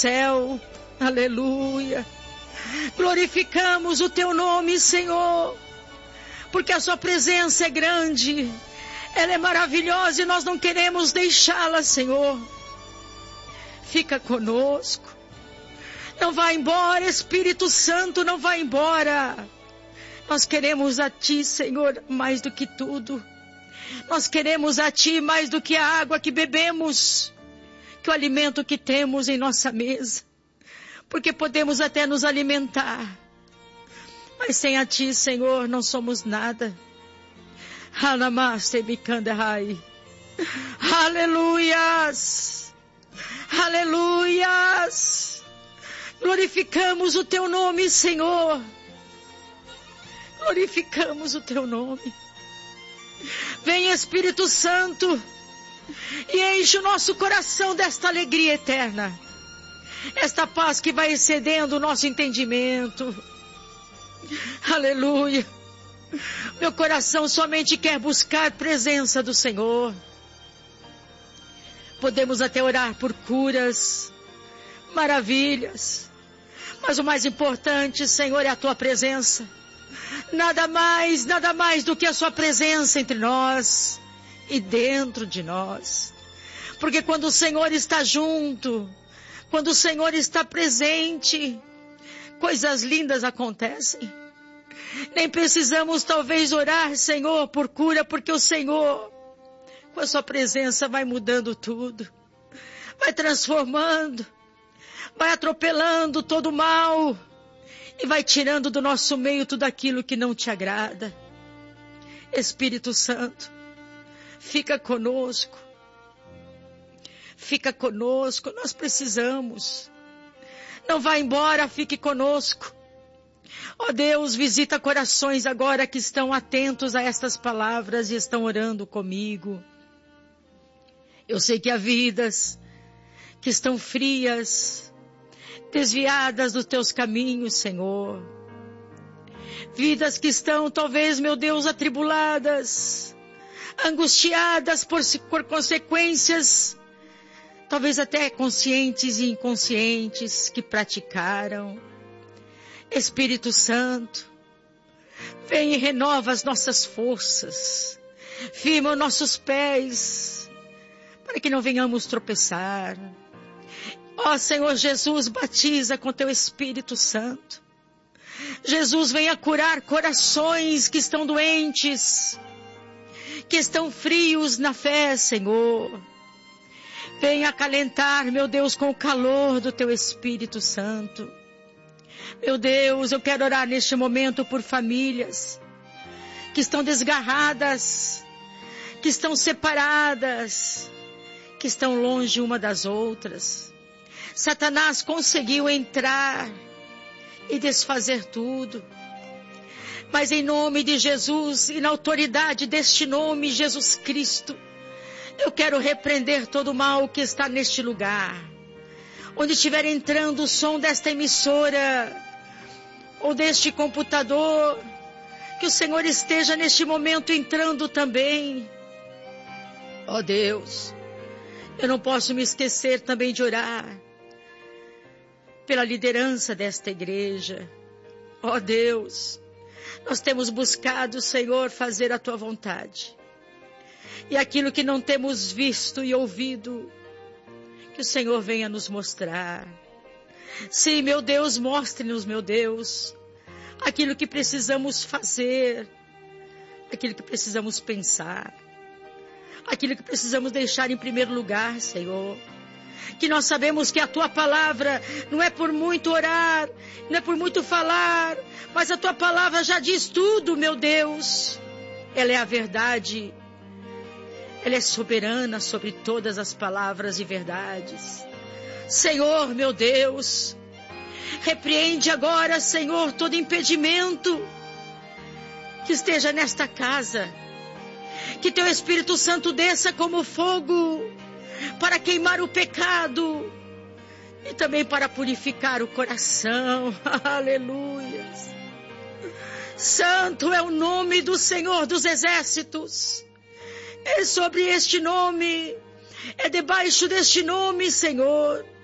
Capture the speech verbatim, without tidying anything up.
céu, aleluia. Glorificamos o teu nome, Senhor, porque a sua presença é grande, ela é maravilhosa e nós não queremos deixá-la, Senhor. Fica conosco, não vá embora, Espírito Santo, não vá embora. Nós queremos a Ti, Senhor, mais do que tudo. Nós queremos a Ti mais do que a água que bebemos, que o alimento que temos em nossa mesa, porque podemos até nos alimentar, mas sem a Ti, Senhor, não somos nada. Aleluias, aleluias, glorificamos o Teu nome, Senhor, glorificamos o Teu nome. Vem, Espírito Santo, e enche o nosso coração desta alegria eterna, esta paz que vai excedendo o nosso entendimento. Aleluia. Meu coração somente quer buscar a presença do Senhor. Podemos até orar por curas, maravilhas, mas o mais importante, Senhor, é a Tua presença. Nada mais, nada mais do que a Sua presença entre nós e dentro de nós. Porque quando o Senhor está junto, quando o Senhor está presente, coisas lindas acontecem. Nem precisamos talvez orar, Senhor, por cura, porque o Senhor, com a Sua presença, vai mudando tudo, vai transformando, vai atropelando todo o mal e vai tirando do nosso meio tudo aquilo que não Te agrada. Espírito Santo, fica conosco, fica conosco, nós precisamos. Não vá embora, fique conosco. Ó oh Deus, visita corações agora que estão atentos a estas palavras e estão orando comigo. Eu sei que há vidas que estão frias, desviadas dos Teus caminhos, Senhor. Vidas que estão, talvez, meu Deus, atribuladas, angustiadas por, por consequências, talvez até conscientes e inconscientes, que praticaram. Espírito Santo, vem e renova as nossas forças, firma os nossos pés, para que não venhamos tropeçar. Ó Senhor Jesus, batiza com Teu Espírito Santo. Jesus, venha curar corações que estão doentes, que estão frios na fé, Senhor. Venha acalentar, meu Deus, com o calor do Teu Espírito Santo. Meu Deus, eu quero orar neste momento por famílias que estão desgarradas, que estão separadas, que estão longe uma das outras. Satanás conseguiu entrar e desfazer tudo. Mas em nome de Jesus e na autoridade deste nome, Jesus Cristo, eu quero repreender todo o mal que está neste lugar. Onde estiver entrando o som desta emissora ou deste computador, que o Senhor esteja neste momento entrando também. Ó oh Deus, eu não posso me esquecer também de orar pela liderança desta igreja. Ó oh Deus, nós temos buscado, Senhor, fazer a Tua vontade. E aquilo que não temos visto e ouvido, que o Senhor venha nos mostrar. Sim, meu Deus, mostre-nos, meu Deus, aquilo que precisamos fazer, aquilo que precisamos pensar, aquilo que precisamos deixar em primeiro lugar, Senhor. Que nós sabemos que a Tua palavra não é por muito orar, não é por muito falar, mas a Tua palavra já diz tudo, meu Deus. Ela é a verdade. Ela é soberana sobre todas as palavras e verdades. Senhor, meu Deus, repreende agora, Senhor, todo impedimento que esteja nesta casa. Que Teu Espírito Santo desça como fogo para queimar o pecado e também para purificar o coração. Aleluia. Santo é o nome do Senhor dos Exércitos. É sobre este nome, é debaixo deste nome, Senhor,